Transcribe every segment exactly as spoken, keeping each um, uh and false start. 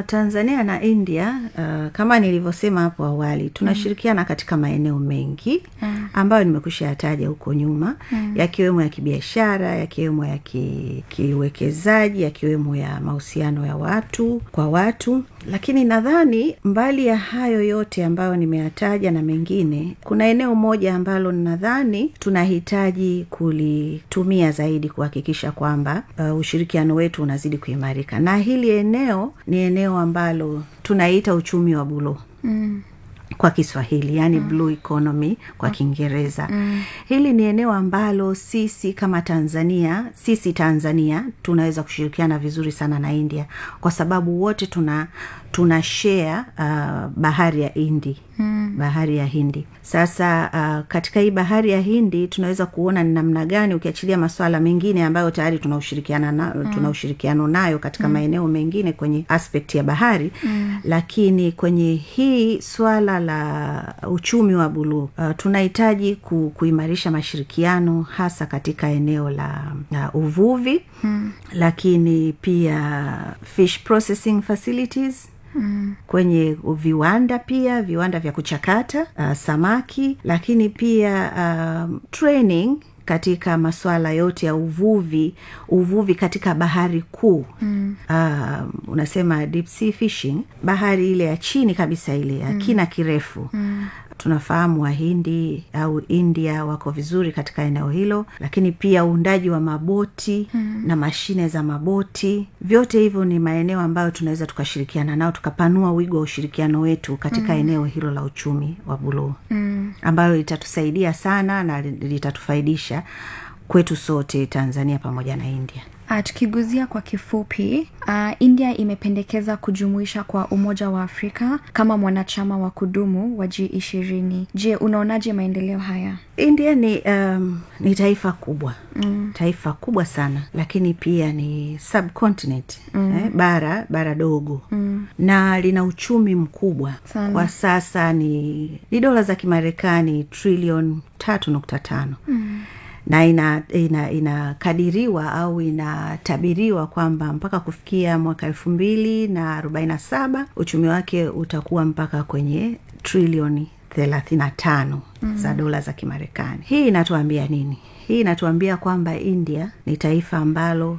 Tanzania na India uh, kama nilivyosema hapo awali tunashirikiana mm. katika maeneo mengi mm. ambayo nimekwisha yataja huko nyuma mm. yakiwemo ya kibiashara, yakiwemo ya ki, kiwekezaji, yakiwemo ya mahusiano ya watu kwa watu. Lakini nadhani mbali ya hayo yote ambayo nimeyataja na mengine, kuna eneo moja ambalo nadhani tunahitaji kulitumia zaidi kuhakikisha kwamba uh, ushirikiano wetu unazidi kuimarika. Na hili eneo ni eneo ambalo tunaita uchumi wa buluu. Mm. Kwa Kiswahili, yani mm. blue economy kwa Kiingereza. Mm. Hili ni eneo ambalo sisi kama Tanzania, sisi Tanzania tunaweza kushirikiana vizuri sana na India kwa sababu wote tuna tuna share uh, bahari ya Hindi. Mm. Bahari ya Hindi. Sasa uh, katika hii bahari ya Hindi tunaweza kuona ni namna gani ukiachilia masuala mengine ambayo tayari tunaushirikiana na, mm. tunaushirikiano nayo katika mm. maeneo mengine kwenye aspect ya bahari, mm. lakini kwenye hii swala la uchumi wa buluu uh, tunahitaji ku, kuimarisha mashirikiano hasa katika eneo la uh, uvuvi, mm. lakini pia fish processing facilities. Mm. Kwenye viwanda pia, viwanda vya kuchakata uh, samaki, lakini pia uh, training katika masuala yote ya uvuvi, uvuvi katika bahari kuu. Mm. Uh, unasema deep sea fishing, bahari ile ya chini kabisa ile ya mm. kina kirefu. Mm. Tunafahamu Wahindi au India wako vizuri katika eneo hilo, lakini pia uundaji wa maboti mm. na mashine za maboti. Vyote hivyo ni maeneo ambayo tunaweza tukashirikiana nao, tukapanua wigo wa ushirikiano wetu katika mm. eneo hilo la uchumi wa buluu. Mm. Ambayo litatusaidia sana na litatufaidisha kwetu sote, Tanzania pamoja na India. Uh, tukiguzia kwa kifupi, uh, India imependekeza kujumuisha kwa Umoja wa Afrika kama mwanachama wa kudumu wa G ishirini. Je, unaonaje maendeleo haya? India ni um, ni taifa kubwa. Mm. Taifa kubwa sana, lakini pia ni subcontinent, mm. eh, bara bara dogo. Mm. Na lina uchumi mkubwa sana. Kwa sasa ni ni dola za Kimarekani trilioni tatu nukta tano. Mm. Na ina ina inakadiriwa au inatabiriwa kwamba mpaka kufikia mwaka elfu mbili na arobaini na saba uchumi wake utakuwa mpaka kwenye trilioni thelathini na tano mm. za dola za Kimarekani. Hii inatuambia nini? Hii inatuambia kwamba India ni taifa ambalo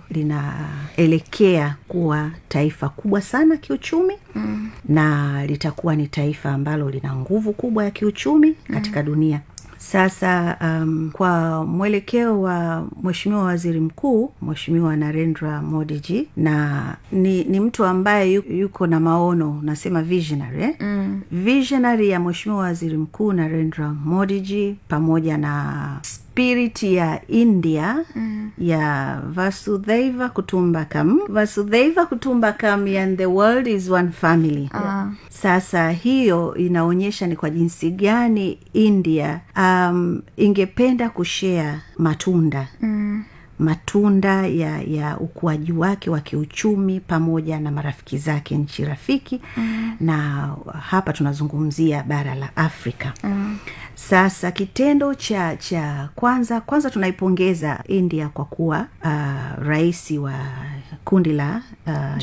linaelekea kuwa taifa kubwa sana kiuchumi, mm. na litakuwa ni taifa ambalo lina nguvu kubwa ya kiuchumi katika mm. dunia. Sasa um, kwa mwelekeo wa Mheshimiwa Waziri Mkuu, Mheshimiwa Narendra Modi ji, na ni, ni mtu ambaye yuko na maono, nasema visionary, eh? Mm. Visionary ya Mheshimiwa Waziri Mkuu Narendra Modi ji pamoja na spirit ya India, mm. ya Vasudhaiva Kutumbakam, Vasudhaiva Kutumbakam and the world is one family. Uh. Sasa hiyo inaonyesha ni kwa jinsi gani India um, ingependa kushare matunda. Mm. matunda ya ya ukuaji wake wa kiuchumi pamoja na marafiki zake nchi rafiki, mm. na hapa tunazungumzia bara la Afrika. Mm. Sasa kitendo cha cha kwanza kwanza tunaipongeza India kwa kuwa uh, rais wa kundi la uh,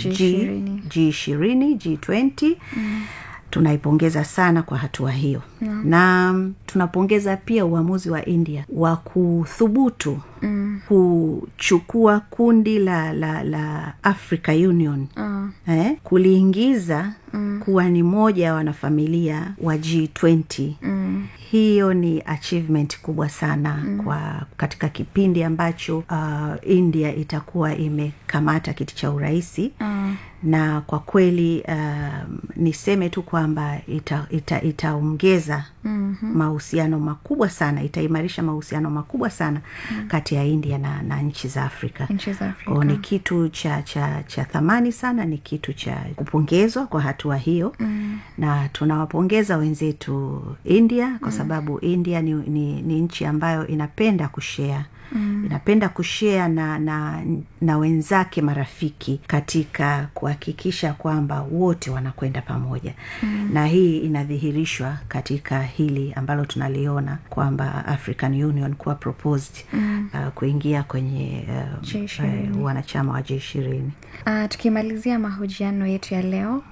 G ishirini, G ishirini. Mm. Tunaipongeza sana kwa hatua hiyo. Yeah. Na tunapongeza pia uamuzi wa India wa kuthubutu mm. kuchukua kundi la la la Africa Union, uh. eh, kuliingiza mm. kuwa ni moja ya wanafamilia wa G ishirini. Mm. Hiyo ni achievement kubwa sana mm. kwa katika kipindi ambacho uh, India itakuwa imekamata kiti cha uraisi. Uh. Na kwa kweli uh, niseme tu kwamba ita, ita, itaongeza mm-hmm. mahusiano makubwa sana, itaimarisha mahusiano makubwa sana mm. kati ya India na, na nchi za Afrika. Nchi za Afrika. Kwa ni kitu cha cha cha thamani sana, ni kitu cha kupongezwa kwa hatua hiyo. Mm. Na tunawapongeza wenzetu India kwa mm. sababu India ni, ni, ni nchi ambayo inapenda kushare. Mm. Inapenda kushare na, na, na wenzake marafiki katika kuhakikisha kwamba wote wanakwenda pamoja. Mm. Na hii inadhihirishwa katika hili ambalo tunaliona kwamba African Union kuwa proposed mm. uh, kuingia kwenye uh, uh, wanachama wa G ishirini. Uh, tukimalizia mahojiano yetu ya leo,